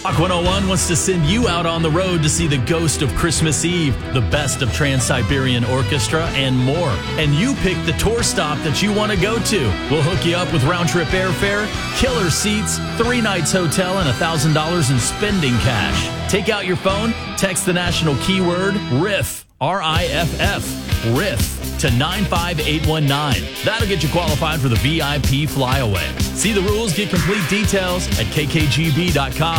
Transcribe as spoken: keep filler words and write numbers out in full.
Rock one oh one wants to send you out on the road to see the Ghost of Christmas Eve, the best of Trans-Siberian Orchestra, and more. And you pick the tour stop that you want to go to. We'll hook you up with round-trip airfare, killer seats, three nights hotel, and one thousand dollars in spending cash. Take out your phone, text the national keyword RIFF, R I F F, RIFF, to nine five eight one nine. That'll get you qualified for the V I P flyaway. See the rules, get complete details at k k g b dot com.